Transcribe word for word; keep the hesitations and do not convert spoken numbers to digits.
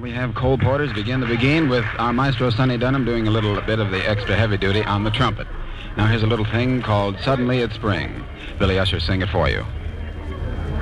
we have Cole Porter's Begin the Begin with our maestro Sonny Dunham doing a little bit of the extra heavy duty on the trumpet. Now here's a little thing called Suddenly It's Spring. Billy Usher sing it for you.